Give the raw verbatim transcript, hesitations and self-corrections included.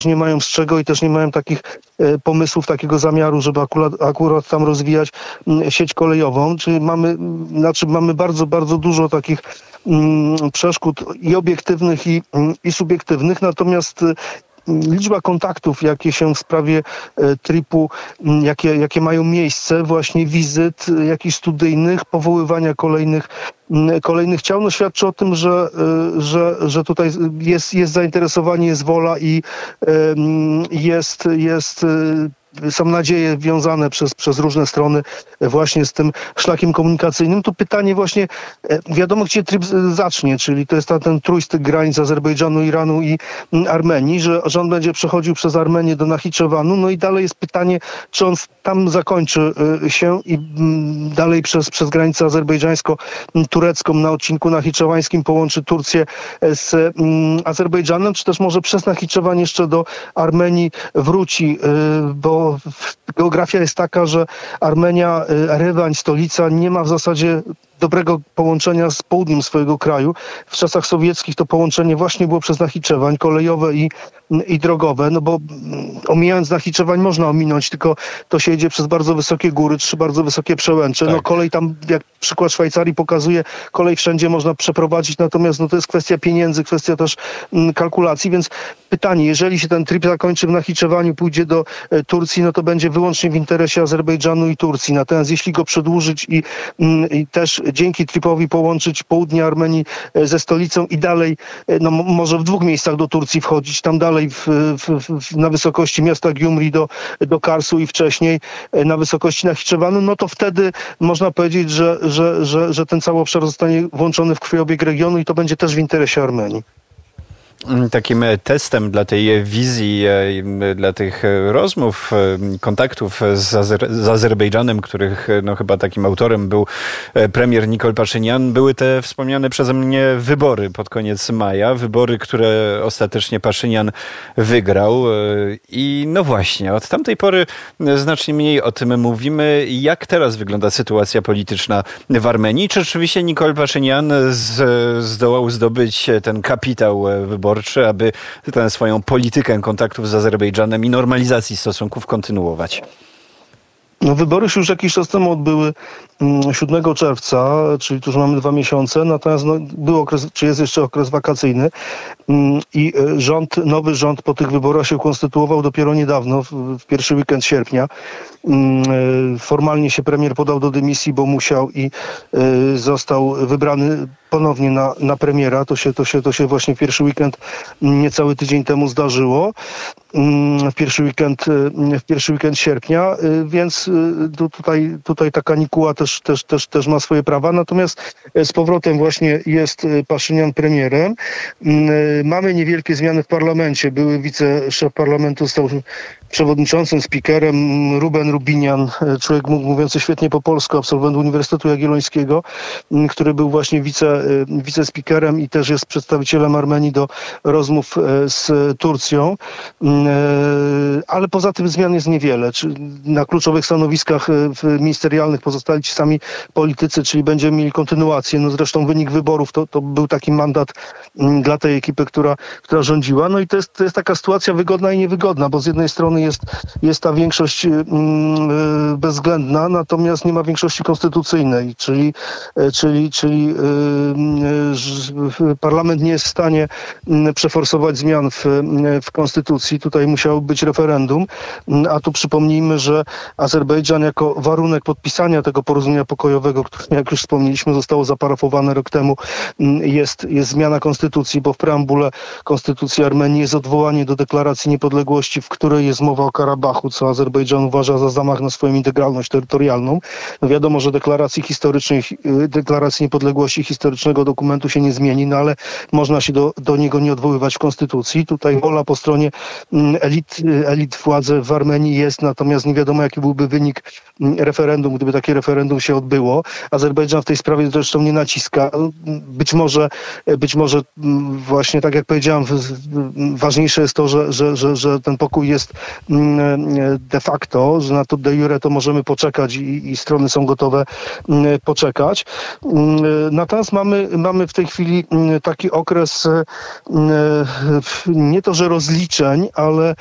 nie mają z czego i też nie mają takich pomysłów, takiego zamiaru, żeby akurat, akurat tam rozwijać sieć kolejową. Czyli mamy, znaczy mamy bardzo, bardzo dużo takich mm, przeszkód i obiektywnych, i, i subiektywnych, natomiast liczba kontaktów, jakie się w sprawie tripu, jakie, jakie mają miejsce, właśnie wizyt jakichś studyjnych, powoływania kolejnych kolejnych ciał, no świadczy o tym, że, że, że tutaj jest, jest zainteresowanie, jest wola i jest, jest są nadzieje wiązane przez, przez różne strony właśnie z tym szlakiem komunikacyjnym. Tu pytanie właśnie, wiadomo gdzie trip zacznie, czyli to jest ta, ten trójstyk granic Azerbejdżanu, Iranu i Armenii, że, że on będzie przechodził przez Armenię do Nachiczewanu, no i dalej jest pytanie, czy on tam zakończy się i dalej przez, przez granicę azerbejdżańsko-turecką na odcinku nachiczewańskim połączy Turcję z Azerbejdżanem, czy też może przez Nachiczewan jeszcze do Armenii wróci, bo geografia jest taka, że Armenia, Erywan, stolica, nie ma w zasadzie dobrego połączenia z południem swojego kraju. W czasach sowieckich to połączenie właśnie było przez Nachiczewań, kolejowe i, i drogowe, no bo omijając Nachiczewań można ominąć, tylko to się jedzie przez bardzo wysokie góry, czy bardzo wysokie przełęcze. Tak. No kolej tam, jak przykład Szwajcarii pokazuje, kolej wszędzie można przeprowadzić, natomiast no to jest kwestia pieniędzy, kwestia też m, kalkulacji, więc pytanie, jeżeli się ten trip zakończy w Nachiczewaniu, pójdzie do e, Turcji, no to będzie wyłącznie w interesie Azerbejdżanu i Turcji. Natomiast jeśli go przedłużyć i, m, i też dzięki tripowi połączyć południe Armenii ze stolicą i dalej, no może w dwóch miejscach do Turcji wchodzić, tam dalej w, w, w, na wysokości miasta Gyumri do, do Karsu i wcześniej na wysokości Nachiczewanu, no to wtedy można powiedzieć, że, że, że, że ten cały obszar zostanie włączony w krwiobieg regionu i to będzie też w interesie Armenii. Takim testem dla tej wizji, dla tych rozmów, kontaktów z, Azer- z Azerbejdżanem, których no, chyba takim autorem był premier Nikol Paszynian, były te wspomniane przeze mnie wybory pod koniec maja. Wybory, które ostatecznie Paszynian wygrał. I no właśnie, od tamtej pory znacznie mniej o tym mówimy. Jak teraz wygląda sytuacja polityczna w Armenii? Czy rzeczywiście Nikol Paszynian z, zdołał zdobyć ten kapitał wyborczy, aby tę swoją politykę kontaktów z Azerbejdżanem i normalizacji stosunków kontynuować? No, wybory się już jakiś czas temu odbyły siódmego czerwca, czyli tu już mamy dwa miesiące, natomiast no, był okres, czy jest jeszcze okres wakacyjny i rząd, nowy rząd po tych wyborach się konstytuował dopiero niedawno, w, w pierwszy weekend sierpnia. Formalnie się premier podał do dymisji, bo musiał i został wybrany ponownie na, na premiera. To się, to, się, to się właśnie w pierwszy weekend niecały tydzień temu zdarzyło. W pierwszy weekend, w pierwszy weekend sierpnia, więc tu, tutaj, tutaj ta kanikuła też, też, też, też ma swoje prawa. Natomiast z powrotem właśnie jest Paszynian premierem. Mamy niewielkie zmiany w parlamencie. Były wiceszef parlamentu stał przewodniczącym, speakerem Ruben Rubinian, człowiek mówiący świetnie po polsku, absolwent Uniwersytetu Jagiellońskiego, który był właśnie wice, wicespeakerem i też jest przedstawicielem Armenii do rozmów z Turcją. Ale poza tym zmian jest niewiele. Na kluczowych stanowiskach ministerialnych pozostali ci sami politycy, czyli będziemy mieli kontynuację. No zresztą wynik wyborów to, to był taki mandat dla tej ekipy, która, która rządziła. No i to jest, to jest taka sytuacja wygodna i niewygodna, bo z jednej strony jest, jest ta większość bezwzględna, natomiast nie ma większości konstytucyjnej, czyli, czyli, czyli parlament nie jest w stanie przeforsować zmian w, w konstytucji. Tutaj musiało być referendum, a tu przypomnijmy, że Azerbejdżan jako warunek podpisania tego porozumienia pokojowego, które jak już wspomnieliśmy zostało zaparafowane rok temu, jest, jest zmiana konstytucji, bo w preambule konstytucji Armenii jest odwołanie do deklaracji niepodległości, w której jest mowa o Karabachu, co Azerbejdżan uważa za zamach na swoją integralność terytorialną. No wiadomo, że deklaracji historycznej, deklaracji niepodległości historycznego dokumentu się nie zmieni, no ale można się do, do niego nie odwoływać w konstytucji. Tutaj wola po stronie elit, elit władzy w Armenii jest, natomiast nie wiadomo, jaki byłby wynik referendum, gdyby takie referendum się odbyło. Azerbejdżan w tej sprawie zresztą nie naciska. Być może, być może właśnie tak jak powiedziałem, ważniejsze jest to, że, że, że, że ten pokój jest de facto, że na to de jure to możemy poczekać i, i strony są gotowe poczekać. Natomiast mamy mamy, mamy w tej chwili taki okres nie to, że rozliczeń, ale